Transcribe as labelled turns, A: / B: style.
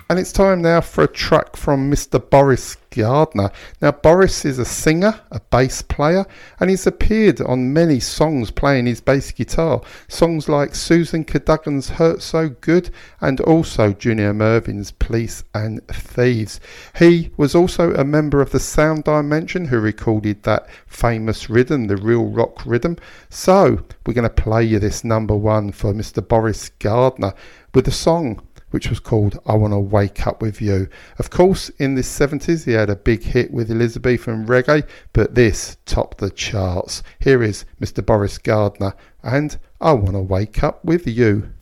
A: And it's time now for a track from Mr. Boris Gardner. Now, Boris is a singer, a bass player, and he's appeared on many songs playing his bass guitar. Songs like Susan Cadogan's Hurt So Good and also Junior Mervin's Police and Thieves. He was also a member of the Sound Dimension who recorded that famous rhythm, the Real Rock Rhythm. So, we're going to play you this number one for Mr. Boris Gardner with a song which was called I Wanna Wake Up With You. Of course, in the 70s he had a big hit with Elizabethan reggae, but this topped the charts. Here is Mr. Boris Gardner and I Wanna Wake Up With You.